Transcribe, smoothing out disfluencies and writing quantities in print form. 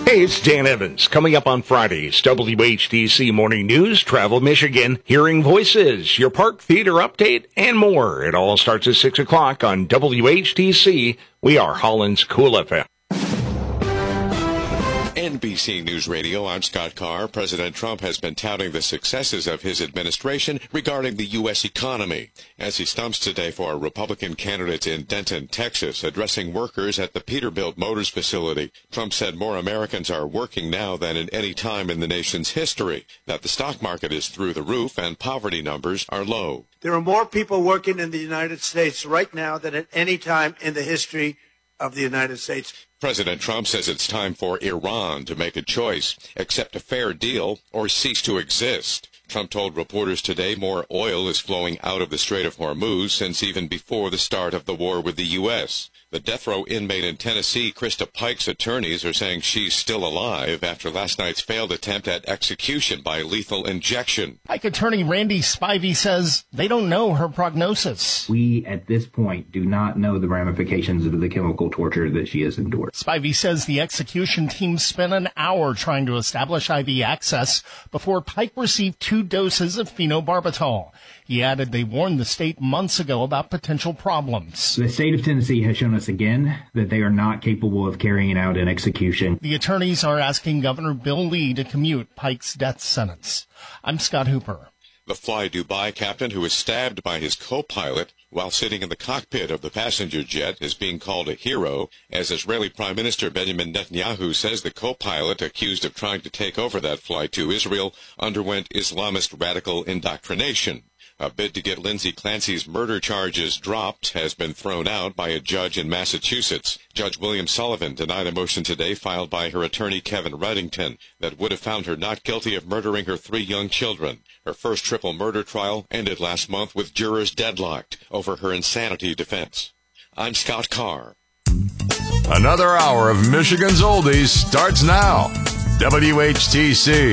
Hey, it's Dan Evans. Coming up on Fridays, WHTC Morning News, Travel Michigan, Hearing Voices, your Park Theater update, and more. It all starts at 6 o'clock on WHTC. We are Holland's Cool FM. NBC News Radio, I'm Scott Carr. President Trump has been touting the successes of his administration regarding the U.S. economy as he stumps today for Republican candidates in Denton, Texas, addressing workers at the Peterbilt Motors facility. Trump said more Americans are working now than at any time in the nation's history, that the stock market is through the roof and poverty numbers are low. There are more people working in the United States right now than at any time in the history of the United States. President Trump says it's time for Iran to make a choice, accept a fair deal, or cease to exist. Trump told reporters today more oil is flowing out of the Strait of Hormuz since even before the start of the war with the U.S. The death row inmate in Tennessee, Krista Pike's attorneys are saying she's still alive after last night's failed attempt at execution by lethal injection. Pike attorney Randy Spivey says they don't know her prognosis. We, at this point, do not know the ramifications of the chemical torture that she has endured. Spivey says the execution team spent an hour trying to establish IV access before Pike received 2 doses of phenobarbital. He added they warned the state months ago about potential problems. The state of Tennessee has shown us again that they are not capable of carrying out an execution. The attorneys are asking Governor Bill Lee to commute Pike's death sentence. I'm Scott Hooper. The Fly Dubai captain who was stabbed by his co-pilot while sitting in the cockpit of the passenger jet is being called a hero, as Israeli Prime Minister Benjamin Netanyahu says the co-pilot accused of trying to take over that flight to Israel underwent Islamist radical indoctrination. A bid to get Lindsay Clancy's murder charges dropped has been thrown out by a judge in Massachusetts. Judge William Sullivan denied a motion today filed by her attorney Kevin Reddington that would have found her not guilty of murdering her 3 young children. Her first triple murder trial ended last month with jurors deadlocked over her insanity defense. I'm Scott Carr. Another hour of Michigan's Oldies starts now. WHTC.